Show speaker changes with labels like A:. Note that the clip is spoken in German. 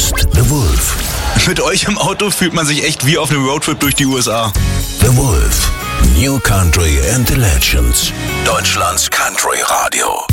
A: ist The Wolf.
B: Mit euch im Auto fühlt man sich echt wie auf einem Roadtrip durch die USA.
A: The Wolf. New Country and the Legends. Deutschlands Country Radio.